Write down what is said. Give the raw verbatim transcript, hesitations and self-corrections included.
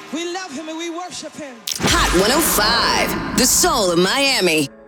We love him and we worship him. Hot one oh five, the soul of Miami.